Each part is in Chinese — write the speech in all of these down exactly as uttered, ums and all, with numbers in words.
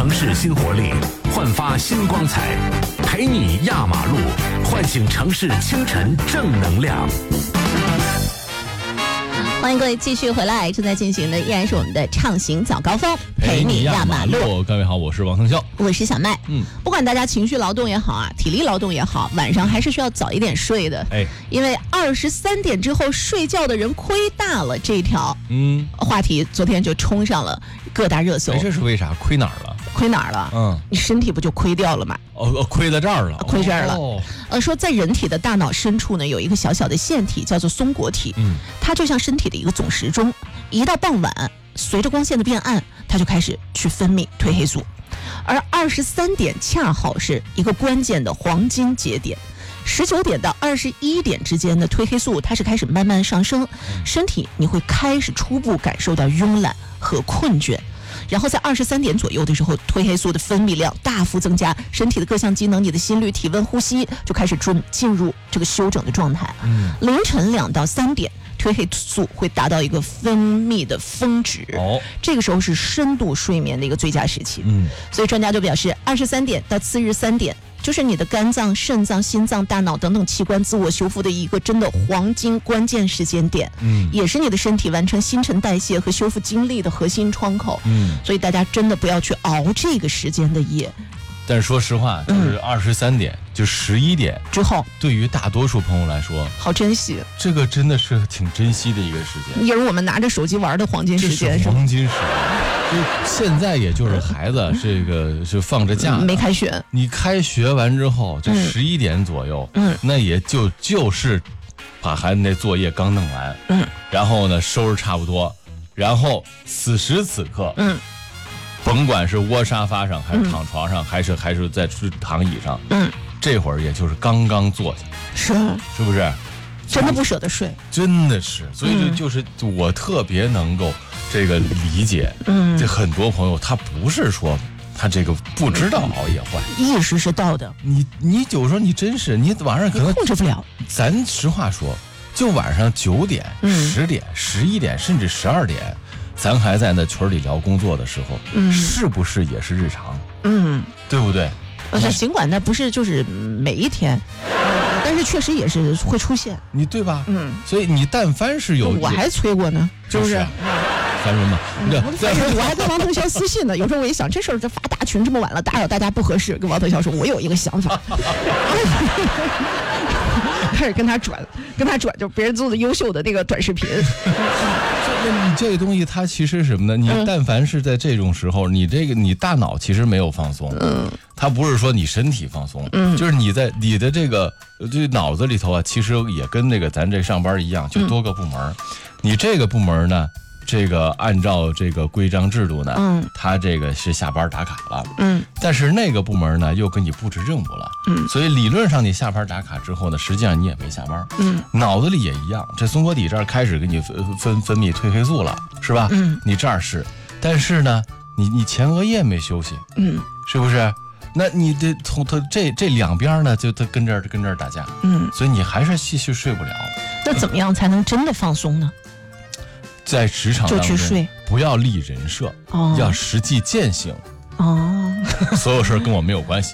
城市新活力，焕发新光彩，陪你压马路，唤醒城市清晨正能量。 欢迎各位继续回来，正在进行的依然是我们的畅行早高峰， 陪你压马路。各位好，我是王腾霄， 我是小麦。嗯，不管大家情绪劳动也好啊，体力劳动也好，晚上还是需要早一点睡的。哎，因为二十三点之后睡觉的人亏大了这条嗯话题，昨天就冲上了各大热搜。 哎，这是为啥？亏哪儿了？ 亏哪儿了？嗯，你身体不就亏掉了吗？ 哦哦，亏在这儿了， 亏这儿了。哦，呃，说在人体的大脑深处呢，有一个小小的腺体，叫做松果体。嗯，它就像身体的一个总时钟，一到傍晚，随着光线的变暗，它就开始去分泌褪黑素，而二十三点恰好是一个关键的黄金节点。十九点到二十一点之间的褪黑素，它是开始慢慢上升，身体你会开始初步感受到慵懒和困倦。然后在二十三点左右的时候，褪黑素的分泌量大幅增加，身体的各项机能，你的心率、体温、呼吸就开始准进入这个休整的状态。嗯，凌晨两到三点，褪黑素会达到一个分泌的峰值。哦，这个时候是深度睡眠的一个最佳时期。嗯，所以专家就表示，二十三点到次日三点。就是你的肝脏、肾脏、心脏、大脑等等器官自我修复的一个真的黄金关键时间点，嗯，也是你的身体完成新陈代谢和修复精力的核心窗口，嗯，所以大家真的不要去熬这个时间的夜。 但是说实话，就是二十三点、嗯、就十一点之后， 对于大多数朋友来说， 好珍惜， 这个真的是挺珍惜的一个时间， 也是我们拿着手机玩的黄金时间， 这是黄金时间。就现在也就是孩子这个是放着假、嗯、 没开学， 你开学完之后这十一点左右，嗯，那也就就是把孩子那作业刚弄完，嗯，然后呢收拾差不多，然后此时此刻，嗯，甭管是窝沙发上还是躺床上、嗯、还是还是在躺椅上，嗯，这会儿也就是刚刚坐下， 是是不是？ 真的不舍得睡， 真的是，所以就就是我特别能够这个理解，嗯，这很多朋友他不是说他这个不知道熬夜坏， 意识是到的， 你你有时候你真是你晚上可能控制不了， 咱实话说，就晚上九点、十点、十一点甚至十二点，咱还在那群里聊工作的时候，嗯，是不是也是日常？嗯，对不对？ 呃，尽管那不是就是每一天。但是确实也是会出现， 你对吧？嗯，所以你但凡是有， 我还催过呢，是不是？ 烦人嘛！ 我还跟王腾霄私信呢。有时候我一想，这事儿这发大群这么晚了，打扰大家不合适。跟王腾霄说，我有一个想法，开始跟他转，跟他转，就别人做的优秀的那个短视频。 你这个东西它其实是什么呢？你但凡是在这种时候，你这个你大脑其实没有放松，嗯，它不是说你身体放松，嗯，就是你在你的这个这脑子里头啊，其实也跟那个咱这上班一样，就多个部门，嗯、你这个部门呢。这个按照这个规章制度呢，嗯，他这个是下班打卡了，嗯，但是那个部门呢又给你布置任务了，嗯，所以理论上你下班打卡之后呢，实际上你也没下班，嗯，脑子里也一样，这松果体这儿开始给你分分分泌褪黑素了，是吧？嗯，你这儿是，但是呢，你你前额叶没休息，嗯，是不是？那你这从他这这两边呢，就他跟这儿跟这儿打架，嗯，所以你还是继续睡不了。 那怎么样才能真的放松呢？ 在职场当中，不要立人设，哦、要实际践行。哦，所有事跟我没有关系。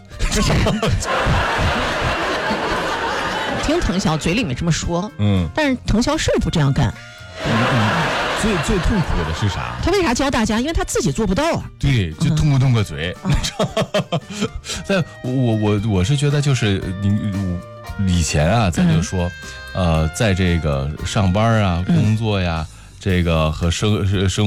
听腾霄嘴里面这么说，嗯，但是腾霄是不这样干。 嗯嗯、最最痛苦的是啥？ 他为啥教大家？因为他自己做不到啊。 对，就动不动个嘴。嗯、在我我我是觉得就是你以前啊，咱就说，嗯、呃，在这个上班啊、工作呀。这个和生生